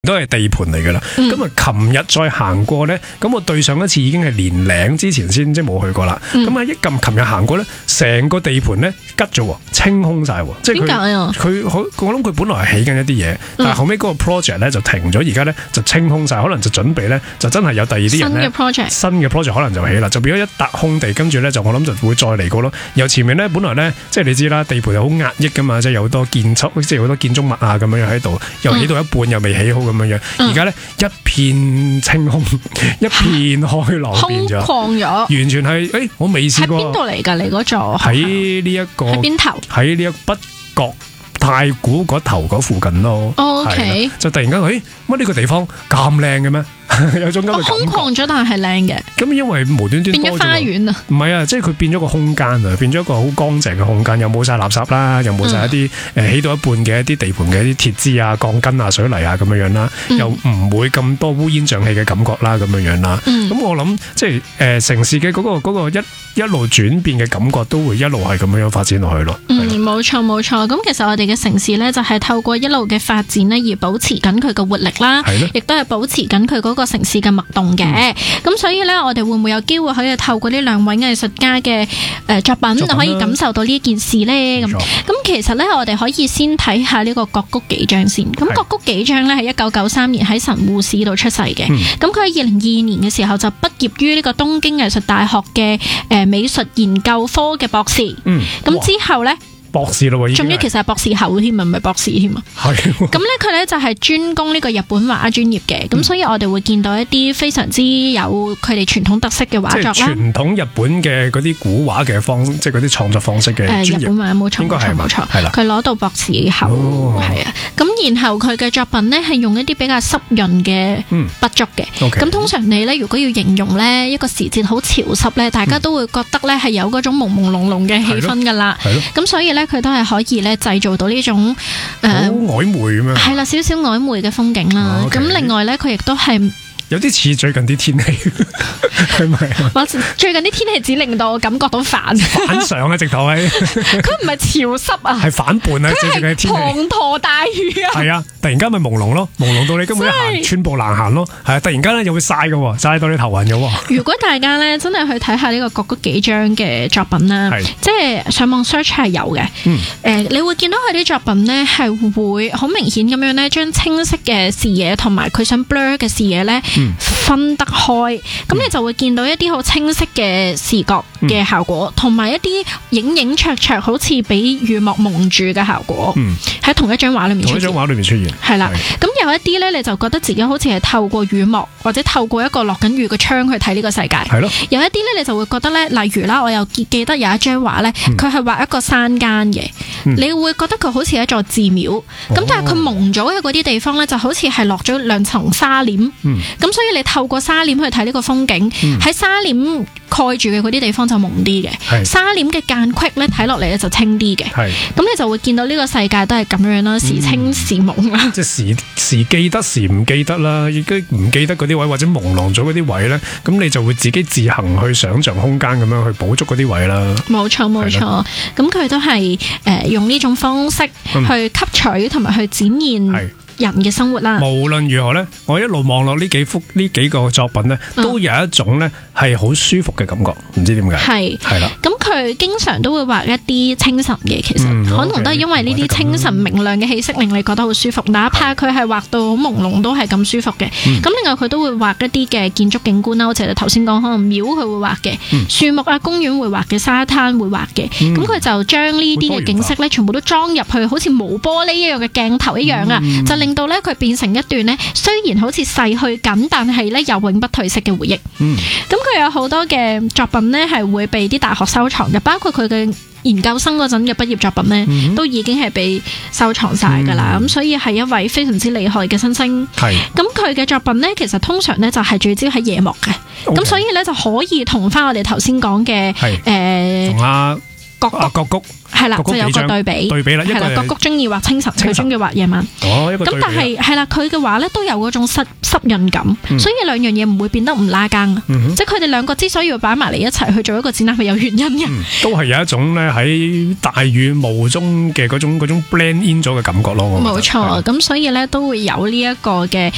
都係地盤嚟噶啦。咁啊，琴日再行過咧，咁我對上一次已經係年零之前先即係冇去過啦。咁啊，琴日行過咧，成個地盤咧吉咗，清空晒。即係佢我諗佢本來係起緊一啲嘢，但係後尾嗰個 project 咧就停咗，而家咧就清空晒，可能就準備咧就真係有第二啲人咧新嘅 project 可能就起啦，就變咗一笪空地，跟住咧就我諗就會再嚟過咯。由前面咧本來咧即係你知啦，地盤又好壓抑噶嘛，即係有好多建築物啊咁樣喺度，又起到一半又未起好咁樣樣，而家咧一片清空，一片開朗變咗， 空曠咗， 完全係我未試過。喺邊度嚟㗎？你嗰座喺呢一個喺邊頭？喺呢一北角太古嗰頭嗰附近咯。 OK， 就突然間乜呢個地方咁靚嘅咩？有種咁嘅感覺。 空曠咗，但係靚嘅。咁因為無端端變咗花園啊？ 唔係啊，即係佢變咗個空間啊，變咗一個好乾淨嘅空間，又冇晒垃圾啦，又冇晒一啲起到一半嘅一啲地盤嘅一啲鐵枝啊、鋼筋啊、水泥啊咁樣樣啦，又唔會咁多烏煙瘴氣嘅感覺啦，咁樣樣啦。咁我諗即係城市嘅嗰個一路轉變嘅感覺，都會一路係咁樣發展落去咯。 冇錯冇錯。咁其實我哋嘅城市咧，就係透過一路嘅發展咧，而保持緊佢嘅活力啦，亦都係保持緊佢嗰個城市嘅脈動嘅。咁所以咧，我哋會唔會有機會可以透過呢兩位藝術家嘅作品，可以感受到呢件事咧？咁其實咧，我哋可以先睇下呢個葛谷紀章先。咁葛谷紀章咧係1993年喺神戶市度出世嘅。咁佢喺2022年嘅時候就畢業於呢個東京藝術大學嘅美術研究科嘅博士。咁之後咧。 博士咯，已經。仲要其實係博士後添啊，唔係博士添啊。係。咁咧，佢咧就係專攻呢個日本畫專業嘅，咁所以我哋會見到一啲非常之有佢哋傳統特色嘅畫作啦。即係傳統日本嘅嗰啲古畫嘅即係嗰啲創作方式嘅專業。日本畫冇錯，應該係冇錯。係啦。佢攞到博士後，係啊。咁然後佢嘅作品咧係用一啲比較濕潤嘅筆觸嘅。咁通常你咧如果要形容咧一個時節好潮濕咧，大家都會覺得咧係有嗰種朦朦朧朧嘅氣氛㗎啦。係咯。咁所以咧。佢都係可以咧製造到呢種好曖昧咁樣， 係啦，少少曖昧嘅風景啦。咁另外咧，佢亦都係有啲似最近啲天氣，係咪啊？ 最近啲天氣只令到我感覺到反常啊，直頭係。 佢唔係潮濕啊， 係反叛啊！最近嘅天氣滂沱大雨啊！ 係啊，突然間咪朦朧咯，朦朧到你根本行寸步難行咯。係啊，突然間咧又會曬嘅，曬到你頭暈嘅。 如果大家咧真係去睇下呢個葛谷紀章嘅作品啦，即係上網 search 係有嘅。你會見到佢啲作品咧係會好明顯咁樣咧，將清晰嘅視野同埋佢想 blur 嘅視野咧。分得開，咁你就會見到一啲好清晰嘅視覺嘅效果，同埋一啲影影綽綽好似俾雨幕蒙住嘅效果，喺同一張畫裏面出現。係啦，咁有一啲咧，你就覺得自己好似係透過雨幕或者透過一個落緊雨嘅窗去睇呢個世界。係咯，有一啲咧，你就會覺得咧，例如啦，我又記得有一張畫咧，佢係畫一個山間嘅，你會覺得佢好似一座寺廟，咁但係佢蒙咗嘅嗰啲地方咧，就好似係落咗兩層紗簾，咁所以你透過紗簾去睇呢個風景，喺紗簾蓋住嘅嗰啲地方就蒙啲嘅，紗簾嘅間隙咧睇落嚟咧就清啲嘅，咁你就會見到呢個世界都係咁樣啦，時清時蒙啦，即係時記得時唔記得啦，亦都唔記得嗰啲位或者朦朧咗嗰啲位咧，咁你就會自己自行去想像空間咁樣去補足嗰啲位啦。冇錯冇錯，咁佢都係用呢種方式去吸取同埋去展現人嘅生活啦。無論如何咧，我一路望落呢幾個作品咧，都有一種咧係好舒服嘅感覺，唔知點解。係啦。咁佢經常都會畫一啲清晨嘅，其實可能都係因為呢啲清晨明亮嘅氣息令你覺得好舒服，哪怕佢係畫到好朦朧都係咁舒服嘅。咁另外佢都會畫一啲嘅建築景觀啦，好似你頭先講可能廟佢會畫嘅，樹木啊公園會畫嘅，沙灘會畫嘅。咁佢就將呢啲嘅景色咧全部都裝入去，好似無玻璃一樣嘅鏡頭一樣啊，就令到咧佢變成一段咧，雖然好似逝去緊，但係咧又永不褪色嘅回憶。咁佢有好多嘅作品咧係會被啲大學收藏嘅，包括佢嘅研究生嗰陣嘅畢業作品咧，都已經係被收藏晒噶啦。咁所以係一位非常之厲害嘅新星。咁佢嘅作品咧，其實通常咧就係聚焦喺夜幕嘅。咁所以咧就可以同翻我哋頭先講嘅葛谷係啦，就有個對比啦。係啦，葛谷中意畫清晨，佢中意畫夜晚。咁但係係啦，佢嘅畫咧都有嗰種濕潤感，所以兩樣嘢唔會變得唔拉更。即係佢哋兩個之所以要擺埋嚟一齊去做一個展覽，係有原因嘅。都係有一種咧喺大雨霧中嘅嗰種 blend in 咗嘅感覺咯。冇錯，咁所以咧都會有呢一個嘅